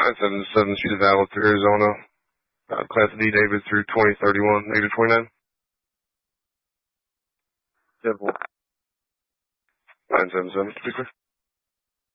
977, she's valid through Arizona. Class D David through 2031, negative 29. 10-4. 977, speaker.